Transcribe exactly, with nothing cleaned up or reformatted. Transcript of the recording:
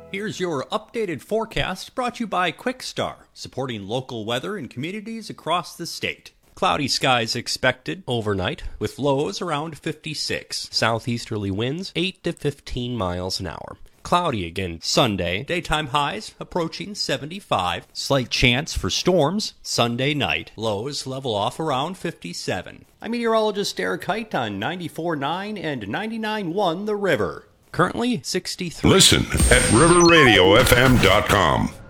Here's your updated forecast brought to you by Quickstar, supporting local weather in communities across the state. Cloudy skies expected overnight, with lows around fifty-six. Southeasterly winds eight to fifteen miles an hour. Cloudy again Sunday. Daytime highs approaching seventy-five. Slight chance for storms Sunday night. Lows level off around fifty-seven. I'm meteorologist Eric Height on ninety-four point nine and ninety-nine point one The River. Currently sixty-three. Listen at river radio f m dot com.